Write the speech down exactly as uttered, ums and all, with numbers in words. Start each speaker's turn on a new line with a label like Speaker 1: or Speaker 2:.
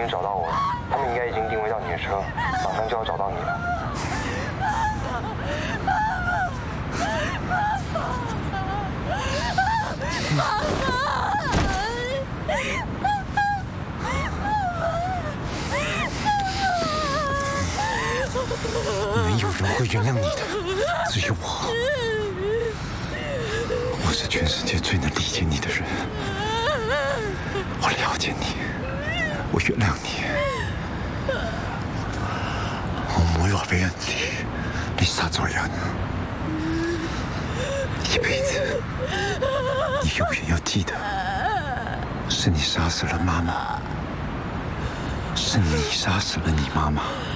Speaker 1: 经找到我了，他们应该已经定位到你的车，马上就要找到你了。
Speaker 2: 妈妈！
Speaker 3: 没有人会原谅你的，只有我。我是全世界最能理解你的人，我了解你，我原谅你。我冇話俾人知，你殺咗人，一輩子，你永遠要記得，是你殺死了媽媽，是你殺死了你媽媽。